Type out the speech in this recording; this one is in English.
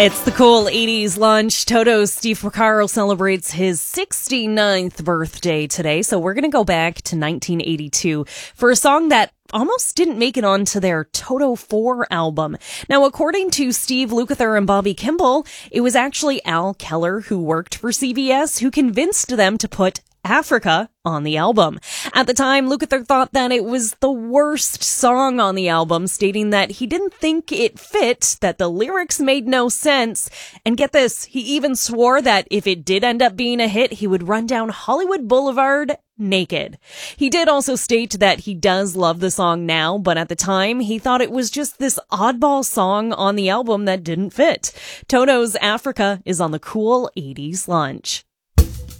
It's the cool 80s lunch. Toto's Steve Porcaro celebrates his 69th birthday today, so we're going to go back to 1982 for a song that almost didn't make it onto their Toto 4 album. Now, according to Steve Lukather and Bobby Kimball, it was actually Al Keller, who worked for CBS, who convinced them to put Africa on the album. At the time, Lukather thought that it was the worst song on the album, stating that he didn't think it fit, that the lyrics made no sense, and get this, he even swore that if it did end up being a hit, he would run down Hollywood Boulevard naked. He did also state that he does love the song now, but at the time, he thought it was just this oddball song on the album that didn't fit. Toto's Africa is on the cool 80s lunch.